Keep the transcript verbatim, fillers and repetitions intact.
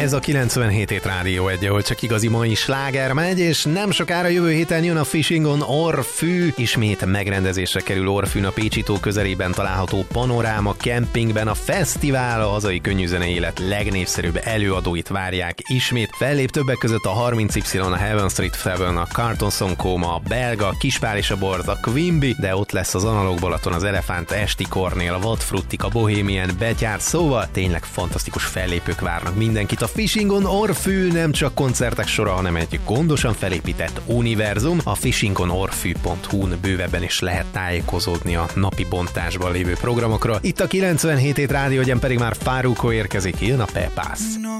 Ez a kilencvenhét hét Rádió egy, ahol csak igazi mai sláger megy, és nem sokára jövő héten jön a Fishing on Orfű. Ismét megrendezésre kerül Orfűn, a Pécsi tó közelében található Panoráma Kempingben a fesztivál. A hazai könnyűzenei élet legnépszerűbb előadóit várják ismét. Fellép többek között a harminc Y, a Heaven Street Tavern, a Carton Song Coma, a Belga, a Kispál és a Bort, a Quimby, de ott lesz az Analóg Balaton, az Elefánt, Esti Kornél, a Vadfruttik, a Bohemian, Betyár, szóval tényleg fantasztikus fellépők várnak mindenkit. A Fishing on Orfű nem csak koncertek sora, hanem egy gondosan felépített univerzum. A fishing on orfű pont hu-n bővebben is lehet tájékozódni a napi bontásban lévő programokra. Itt a kilencvenhét hét Rádió, ugyan pedig már Farruko érkezik, jön a Pepas.